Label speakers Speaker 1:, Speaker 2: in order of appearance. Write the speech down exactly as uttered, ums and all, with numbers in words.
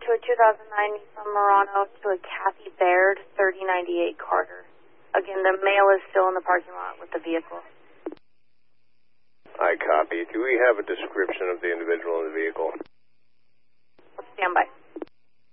Speaker 1: to a two thousand nine Nissan Murano to a Kathy Baird, thirty ninety-eight Carter. Again, the male is still in the parking lot with the vehicle.
Speaker 2: I copy. Do we have a description of the individual in the vehicle?
Speaker 1: Stand by.